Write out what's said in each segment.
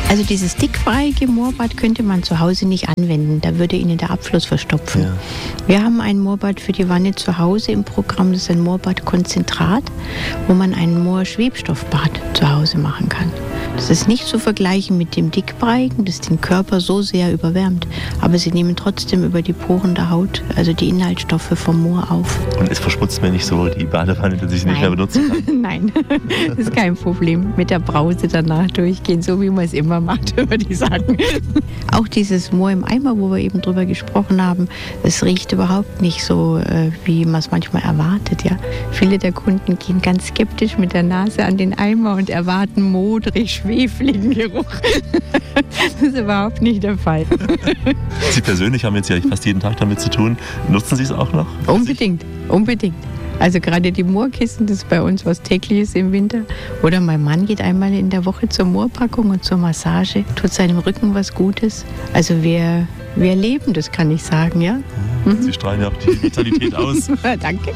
Also dieses dickbreiige Moorbad könnte man zu Hause nicht anwenden. Da würde Ihnen der Abfluss verstopfen. Ja. Wir haben ein Moorbad für die Wanne zu Hause im Programm. Das ist ein Moorbadkonzentrat, wo man ein Moor-Schwebstoffbad zu Hause machen kann. Das ist nicht zu vergleichen mit dem dickbreigen, das den Körper so sehr überwärmt. Aber sie nehmen trotzdem über die Poren der Haut, also die Inhaltsstoffe vom Moor auf. Und es verschmutzt mir nicht so die Badewanne, dass ich sie nicht mehr benutzen kann? Nein, das ist kein Problem. Mit der Brause danach durchgehen, so wie man es immer macht, würde ich sagen. Auch dieses Moor im Eimer, wo wir eben drüber gesprochen haben, es riecht überhaupt nicht so, wie man es manchmal erwartet. Ja? Viele der Kunden gehen ganz skeptisch mit der Nase an den Eimer und erwarten modrig, schwefligen Geruch. Das ist überhaupt nicht der Fall. Sie persönlich haben jetzt ja fast jeden Tag damit zu tun. Nutzen Sie es auch noch? Unbedingt. Also gerade die Moorkissen, das ist bei uns was Tägliches im Winter. Oder mein Mann geht einmal in der Woche zur Moorpackung und zur Massage, tut seinem Rücken was Gutes. Also wir leben, das kann ich sagen, ja. Sie strahlen ja auch die Vitalität aus. Danke.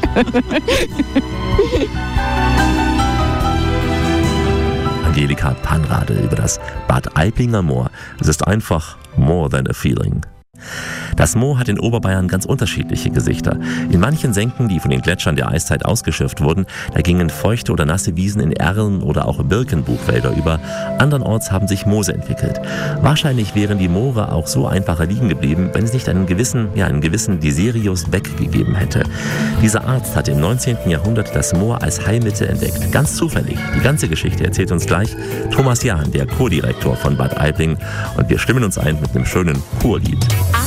Angelika Panrade über das Bad Aiblinger Moor. Es ist einfach more than a feeling. Das Moor hat in Oberbayern ganz unterschiedliche Gesichter. In manchen Senken, die von den Gletschern der Eiszeit ausgeschürft wurden, da gingen feuchte oder nasse Wiesen in Erlen oder auch Birkenbuchwälder über. Andernorts haben sich Moose entwickelt. Wahrscheinlich wären die Moore auch so einfacher liegen geblieben, wenn es nicht einen gewissen Desirius Beck gegeben hätte. Dieser Arzt hatte im 19. Jahrhundert das Moor als Heilmittel entdeckt. Ganz zufällig. Die ganze Geschichte erzählt uns gleich Thomas Jahn, der Kurdirektor von Bad Aibling. Und wir stimmen uns ein mit einem schönen Kurlied.